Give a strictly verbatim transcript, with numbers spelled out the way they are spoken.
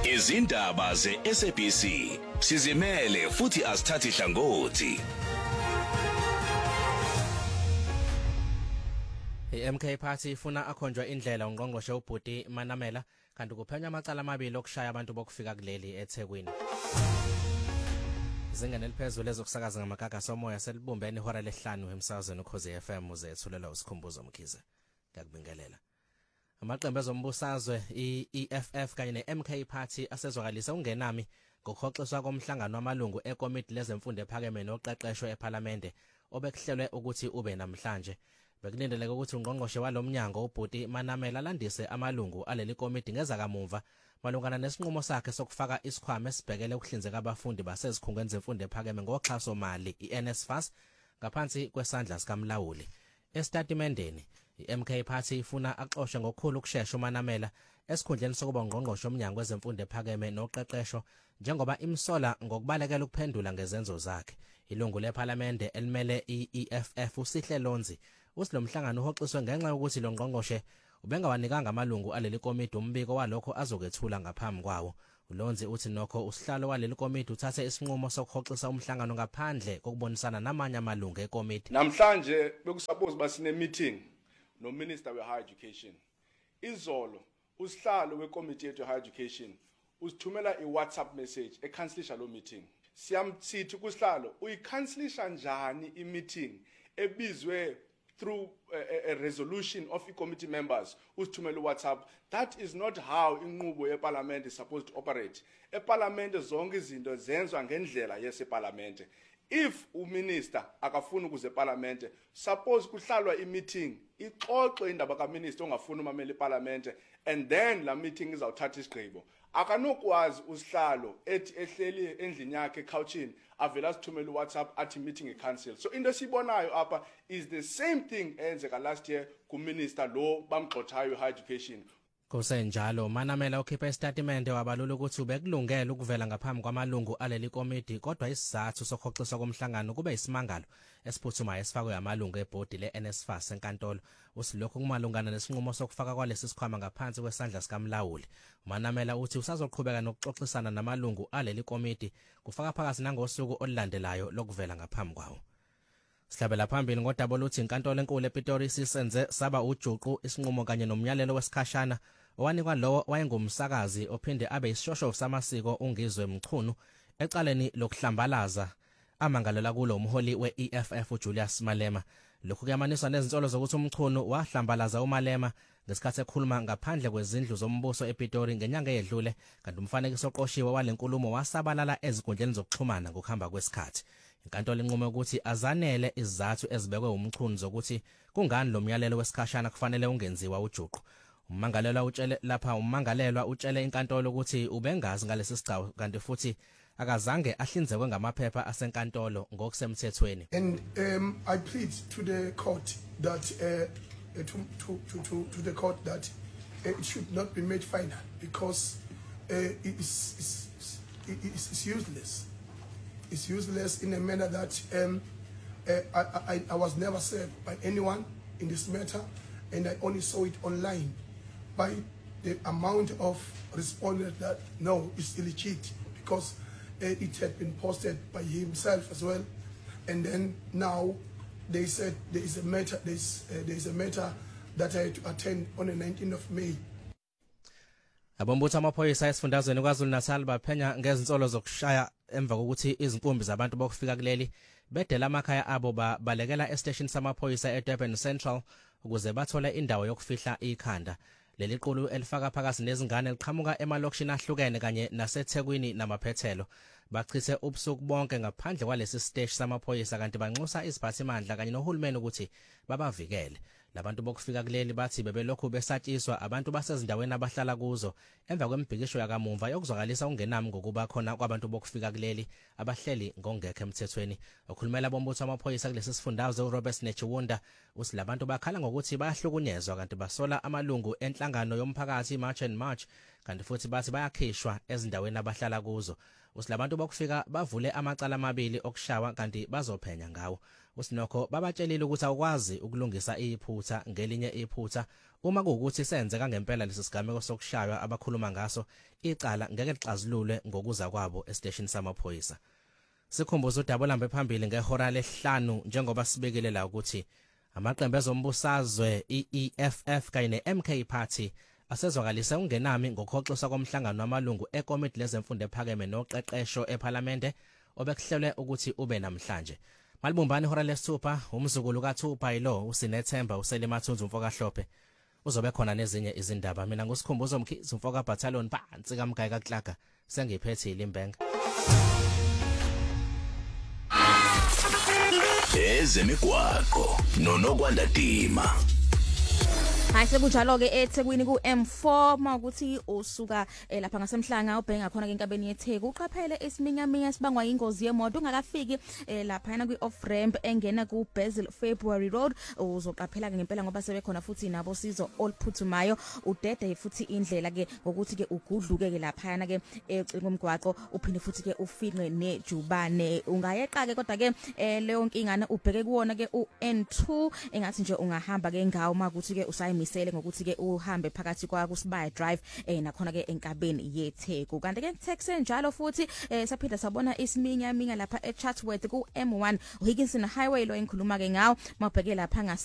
Izindaba ze-S A B C sizimele futhi asithathi hlangothi. I-M K Party ifuna akhonjwa indlela ungqongqoshe uBhuti Manamela kanti kuphenywa amacala amabili okushaya abantu bokufika kuleli eThekwini. Izingane eliphezulu ezokusakaza ngamagaga somoya selibumbene ihora lesihlanu emsakazweni uKhozi F M uzethulelwa usikhumbuzo Mkhize. Ngiyakubingelela. Amaqembu ezombusazwe i-E F F kanye ne-M K Party asezwakalisa ungenami ngokhoxiswa komhlangano wamalungu ekomiti lezemfundo ephakeme noqeqesho eParliamente obekuhlelwe ukuthi ube namhlanje. Bekulindeleke ukuthi ungqongqoshe walomnyango uBhuti Manamela landise amalungu aleli komiti ngezakamuva malungana nesinqumo sakhe sokufaka isikhwama esibhekele ukuhlinzeka abafundi basezikhungweni zemfundo ephakeme ngoxhaso mali i-NSFAS ngaphansi kwesandla sikamlawuli. Estatimendeni i-M K Party ifuna axoshwe ngokukhulu ukusheshsha uManamela esikhundleni sokuba ungqongqoshe womnyango wezemfundo ephakeme noqeqesho njengoba imsola ngokubalekela ukuphendula ngezenzo zakhe. Ilungu leParliamente elimele i-E F F uSihle Lonzi uthi lo mhlangano uhoxiswe ngenxa yokuthi lo ngqongqoshe ubengawanikanga amalungu aleli komiti umbiko walokho azokethula ngaphambi kwawo. uLonzi uthi nokho usihlalo waleli komiti uthathe isinqumo sokuhoxisa umhlangano ngaphandle kokubonisana namanye amalungu ekomiti. Namhlanje bekusuppose basine meeting no Minister we Higher Education. Izolo usihlalo wekomiti yethu Higher Education usithumela iWhatsApp message ecancelisha lo meeting. Siyamtsithi kusihlalo uyicancelisha njani imeeting ebizwe through a, a resolution of the committee members usithumela uWhatsApp. That is not how inqubo yeParliament is supposed to operate. EParliament zonke izinto zenzwa ngendlela yeseParliament. If uminister akafuna ukuze eParliament, suppose kuhlalwa imeeting ixoxe indaba kaminister ongafuna umamela eParliament and then la meeting izawuthatha isigqibo. Akanokwazi usihlalo ethi ehleli endlini yakhe couchini avela sithumela uWhatsApp athi meeting ecancel. So into sibonayo apha is the same thing enzeka last year ku minister lo bamgxothayo higher education. Kusenjalo Manamela ukhipha istatement wabalula ukuthi ubekulungela ukuvela ngaphambi kwamalungu aleli komiti kodwa isizathu sokhoxiswa komhlangano kube isimangalo esiphuthumayo esifakwe amalungu ebhodi le-NSFAS enkantolo. Usilokho kumalungana nesinqumo sokufaka kwalesi sikhwama ngaphansi kwesandla sikamlawuli. Manamela uthi usazoqhubeka nokuxoxisana namalungu aleli komiti kufaka phakathi nangosuku olulandelayo lokuvela ngaphambi kwawo. Sihlabela phambili ngodaba oluthi inkantolo enkulu ePitori sisenze saba ujuqu isinqumo kanye nomyalelo wesikhashana owanikwa lowo wayengumsakazi ophinde abe isishoshovu samasiko ungizwe Mchunu ecaleni lokuhlambalaza amangalela kulo umholi we-E F F uJulius Malema. Lokhu kuyamaniswa nezinsolo zokuthi uMchunu wahlambalaza uMalema ngesikhathi ekhuluma ngaphandle kwezindlu zombuso ePitori ngenyanga eyedlule kanti umfanekiso oqoshiwe walenkulumo wasabalala ezigundleni zokuxhumana ngokuhamba kwesikhathi. Inkantolo inqume ukuthi azanele izathu ezibekwe uMchunu zokuthi kungani lo myalelo wesikhashana kufanele ungenziwa ujuqu. Umangalelwa utshele lapha umangalelwa utshele inkantolo ukuthi ubengazi ngalesi sigcawu kanti futhi akazange ahlinzekwe ngamaphepha asenkantolo ngokusemthethweni. And um, I plead to the court that uh, to, to, to, to, to the court that uh, it should not be made final because uh, it is it's, it's, it's useless. It's useless in a manner that um, uh, I, I, I was never served by anyone in this matter, and I only saw it online by the amount of respondents that no, it's illegit because uh, it had been posted by himself as well, and then now they said there is a matter. There's uh, there is a matter that I had to attend on the nineteenth of May. Abombutho amaphoyisa esifundazweni kwaZulu Natal baphenya ngezinsolo zokushaya emva kokuthi izinkumbi zabantu bokufika kuleli bedela amakhaya abo balekela estation samaphoyisa eDurban Central ukuze bathole indawo yokufihla ikhanda. Leli qulu elifaka phakathi nezingane liqhamuka emalokishini ahlukene kanye naseThekwini namaphethelo. Bachithe ubusuku bonke ngaphandle kwalesi stage samaphoyisa kanti banxusa iziphathimandla kanye nohulumeni ukuthi babavikele. Labantu bokufika kuleli bathi bebelokhu besatshiswa abantu basezindaweni abahlala kuzo emva kwembhikisho yakamumva yokuzwakalisa ungenami ngokuba khona kwabantu bokufika kuleli abahleli ngongekho emthethweni. Okhulumela bombutho amaphoyisa kulesi sifundazwe uRobert Nechiwunda uthi labantu bakhala ngokuthi bayahlukunyezwa kanti basola amalungu enhlangano yomphakathi March and March kanti futhi bathi bayakhishwa ezindaweni abahlala kuzo. Uthi labantu bokufika bavule amacala amabili okushawa kanti bazophenya ngawo. Usinokho babatshelile ukuthi awukwazi ukulungisa iphutha ngelinye iphutha Uma kuwukuthi senzeka ngempela lesi sigameko sokushaywa abakhuluma ngaso, icala ngeke lixazululwe ngokuza kwabo estation samaphoyisa. Sikhumbuza uDabo lambe phambili ngehora lehlanu njengoba sibekile la ukuthi amaqembu ezombusazwe i-E F F kanye ne-M K Party asezwakalise ungenami ngokhoxiswa komhlangano wamalungu ekomiti lezemfundo ephakeme noqeqesho eParliamente obekuhlelwe ukuthi ube namhlanje. Malibumbani ihora lesithupha umzukulu kaThupa yilo uSinethemba uSelimathunzi umfokahlophe uzobe khona nezinye izindaba. Mina ngusikhumbuzo Mkhize umfoka battalion phansi kaMgaya kaKlaga sengiphethe iLimbenga. Ezemigwaqo noNokwanda Dima. Hayi sekunjalo ke eThekwini ku M four mawukuthi usuka lapha ngasemhlanga ubhenga khona ke enkabeni yeTheku uqaphele isiminyaminya sibangwa ingozi yemoto ungakafiki lapha yana kwi off ramp engena ku Basil February Road uzoqaphela ke ngempela ngoba sebekhona futhi nabo sizo olphuthumayo udede futhi indlela ke ngokuthi ke ugudluke ke lapha yana ke ecingomgwaqo uphinde futhi ke ufinqe nejubane ungayeqa ke kodwa ke leyo nkingana ubheke kuwona ke u N two engathi nje ungahamba ke ngawo makuthi ke usayi misele ngokuthi ke uhambe phakathi kwa kuSibaya Drive eh nakhona ke enkabeni yeTheku kanti ke taxi njalo futhi eh saphinda sabona isiminya minga lapha eChartworth ku M one uHigginson Highway lo engikhuluma ke ngawo mabheke lapha